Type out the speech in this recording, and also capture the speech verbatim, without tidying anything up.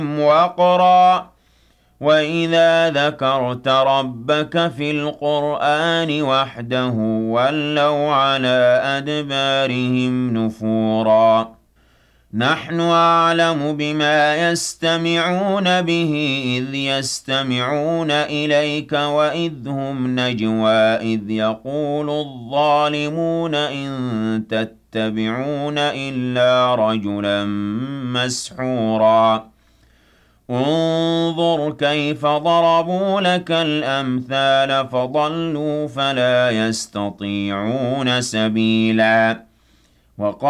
وقرا وإذا ذكرت ربك في القرآن وحده ولوا على أدبارهم نفورا نحن أعلم بما يستمعون به إذ يستمعون إليك وإذ هم نجوى إذ يقول الظالمون إن تتبعون إلا رجلا مسحورا انظر كيف ضربوا لك الأمثال فضلوا فلا يستطيعون سبيلا وقال